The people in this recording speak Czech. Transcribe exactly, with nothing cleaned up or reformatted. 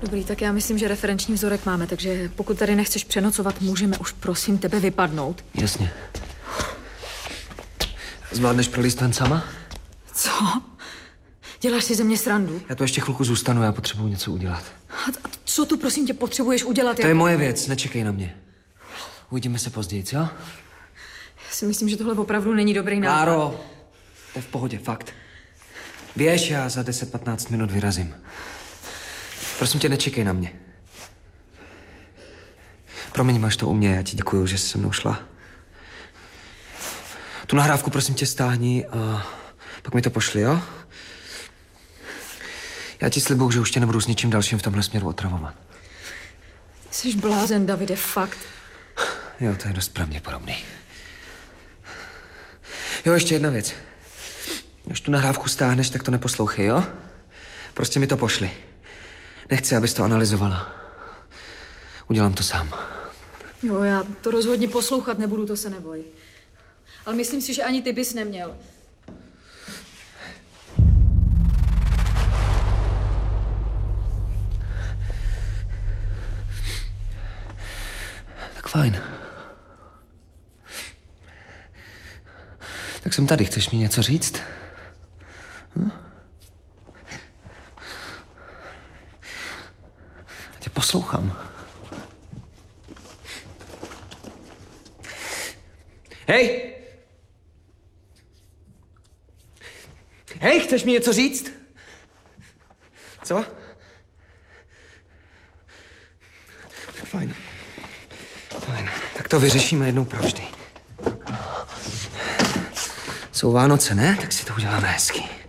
Dobrý, tak já myslím, že referenční vzorek máme, takže pokud tady nechceš přenocovat, můžeme už prosím tebe vypadnout. Jasně. Zvládneš prolíst ven sama? Co? Děláš si ze mě srandu? Já tu ještě chvilku zůstanu, já potřebuji něco udělat. A, a co tu prosím tě potřebuješ udělat? To jak... je moje věc, nečekej na mě. Uvidíme se později, jo? Já si myslím, že tohle opravdu není dobrý nápad. Kláro, to je v pohodě, fakt. Běž, já za deset patnáct minut vyrazím. Prosím tě, nečekej na mě. Promiň, máš to u mě, já ti děkuju, že jsi se mnou šla. Tu nahrávku prosím tě stáhni a pak mi to pošli, jo? Já ti slibuju, že už tě nebudu s ničím dalším v tomhle směru otravovat. Jsi blázen, Davide, fakt. Jo, to je dost pravděpodobný. Jo, ještě jedna věc. Když tu nahrávku stáhneš, tak to neposlouchej, jo? Prostě mi to pošli. Nechci, abys to analyzovala. Udělám to sám. Jo, já to rozhodně poslouchat nebudu, to se neboj. Ale myslím si, že ani ty bys neměl. Tak fajn. Tak jsem tady, chceš mi něco říct? Hm? Já tě poslouchám. Hej! Hej, chceš mi něco říct? Co? Tak fajn. Fajn. Tak to vyřešíme jednou provždy. Jsou Vánoce, ne? Tak si to uděláme hezky.